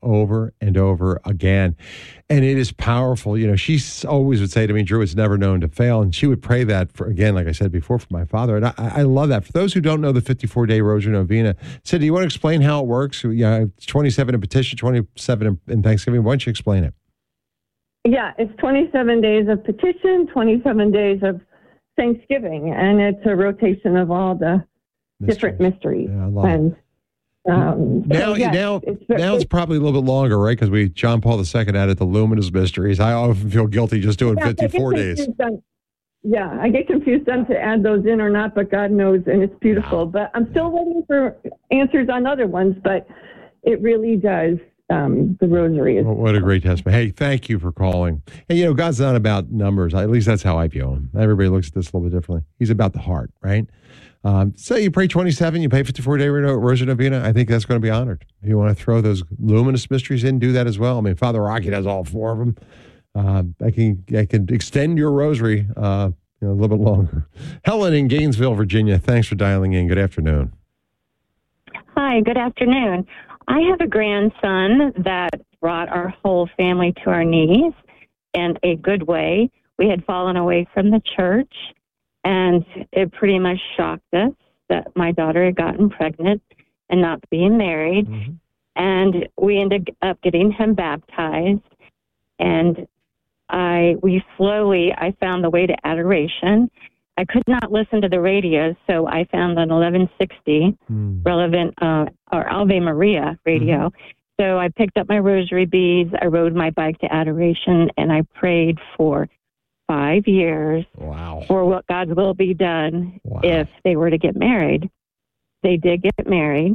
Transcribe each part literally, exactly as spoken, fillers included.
over and over again. And it is powerful. You know, she always would say to me, Drew, it's never known to fail. And she would pray that for, again, like I said before, for my father. And I, I love that. For those who don't know the fifty-four day Rosary Novena, Sid, do you want to explain how it works? Yeah, twenty-seven in petition, twenty-seven in, in Thanksgiving. Why don't you explain it? Yeah, it's twenty-seven days of petition, twenty-seven days of Thanksgiving. And it's a rotation of all the mysteries. different mysteries. Yeah, I love and, it. Um, now, so yes, now, it's, now it's probably a little bit longer, right? Because we John Paul the Second added the luminous mysteries. I often feel guilty just doing yeah, fifty-four days. On, yeah, I get confused on to add those in or not, but God knows, and it's beautiful. Wow. But I'm still waiting for answers on other ones, but it really does. Um, the Rosary is. Well, what a great testimony. Hey, thank you for calling. And, you know, God's not about numbers. At least that's how I view him. Everybody looks at this a little bit differently. He's about the heart, right? Um, so you pray twenty-seven, you pay fifty-four day Rosary Novena. I think that's going to be honored. If you want to throw those luminous mysteries in, do that as well. I mean, Father Rocky does all four of them. Uh, I can I can extend your rosary uh, you know, a little bit longer. Helen in Gainesville, Virginia. Thanks for dialing in. Good afternoon. Hi. Good afternoon. I have a grandson that brought our whole family to our knees in a good way. We had fallen away from the church. And it pretty much shocked us that my daughter had gotten pregnant and not being married. Mm-hmm. And we ended up getting him baptized. And I, we slowly, I found the way to adoration. I could not listen to the radio, so I found an eleven sixty mm. relevant, uh, or Ave Maria radio. Mm-hmm. So I picked up my rosary beads. I rode my bike to adoration, and I prayed for five years wow. for what God's will be done wow. if they were to get married. They did get married.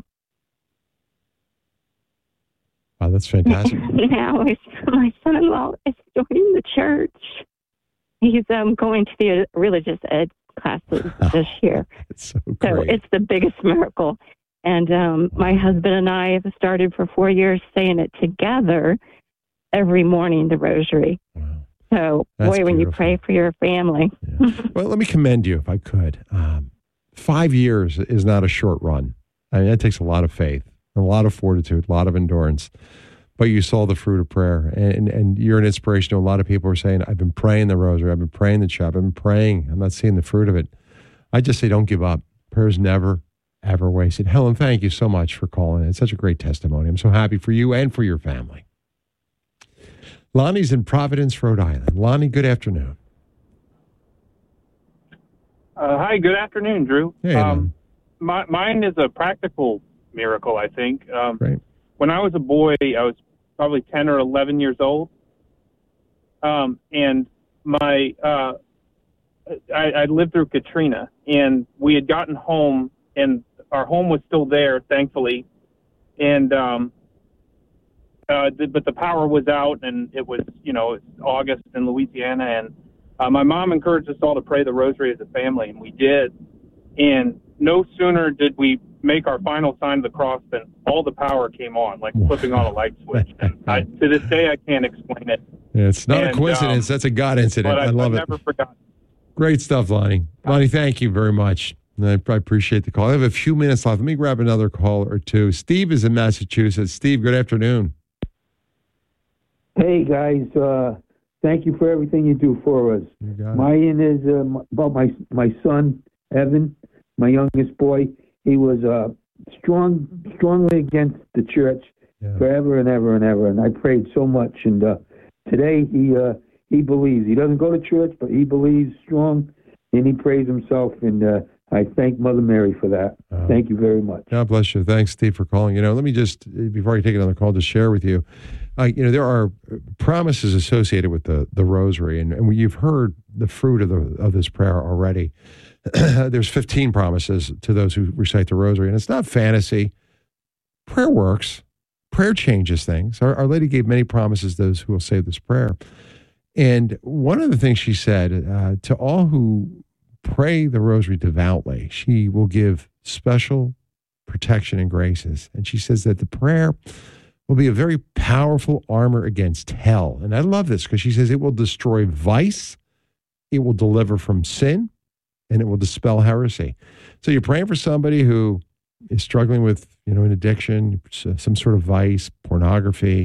Wow, that's fantastic. Now my son-in-law is joining the church. He's um, going to the religious ed classes this year. It's so great. So it's the biggest miracle. And um, my husband and I have started for four years saying it together every morning, the rosary. Wow. So, That's boy, when beautiful. you pray for your family. Yeah. Well, let me commend you, if I could. Um, five years is not a short run. I mean, that takes a lot of faith, a lot of fortitude, a lot of endurance. But you saw the fruit of prayer, and, and you're an inspiration to a lot of people who are saying, I've been praying the rosary, I've been praying the chaplet, I've been praying, I'm not seeing the fruit of it. I just say don't give up. Prayer's never, ever wasted. Helen, thank you so much for calling. It's such a great testimony. I'm so happy for you and for your family. Lonnie's in Providence, Rhode Island. Lonnie, good afternoon. Uh, hi, good afternoon, Drew. Hey, um, my, mine is a practical miracle, I think. Um, Great. When I was a boy, I was probably ten or eleven years old. Um, and my, uh, I, I lived through Katrina, and we had gotten home, and our home was still there, thankfully. And, um, Uh, th- but the power was out, and it was, you know, it's August in Louisiana, and uh, my mom encouraged us all to pray the rosary as a family, and we did. And no sooner did we make our final sign of the cross than all the power came on, like flipping on a light switch. And I, to this day, I can't explain it. Yeah, it's not and, a coincidence. Um, That's a God incident. But I, I love I've it. never forgotten. Great stuff, Lonnie. Lonnie, thank you very much. I, I appreciate the call. I have a few minutes left. Let me grab another call or two. Steve is in Massachusetts. Steve, good afternoon. Hey, guys. Uh, thank you for everything you do for us. Mine is uh, about my my son, Evan, my youngest boy. He was uh, strong, strongly against the church yeah. forever and ever and ever. And I prayed so much. And uh, today he uh, he believes. He doesn't go to church, but he believes strong, and he prays himself. And uh, I thank Mother Mary for that. Uh, thank you very much. God bless you. Thanks, Steve, for calling. You know, let me just, before I take another call, just share with you. Uh, you know, there are promises associated with the the rosary, and, and you've heard the fruit of the of this prayer already. There's fifteen promises to those who recite the rosary, and it's not fantasy. Prayer works. Prayer changes things. Our, Our Lady gave many promises to those who will say this prayer. And one of the things she said, uh, to all who pray the rosary devoutly, she will give special protection and graces. And she says that the prayer will be a very powerful armor against hell. And I love this because she says it will destroy vice, it will deliver from sin, and it will dispel heresy. So you're praying for somebody who is struggling with, you know, an addiction, some sort of vice, pornography,